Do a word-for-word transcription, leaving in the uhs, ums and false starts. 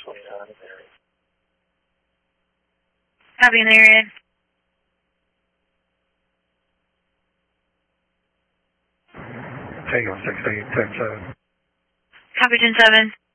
Copy in the area. Take on six eight, ten seven. Copy ten seven.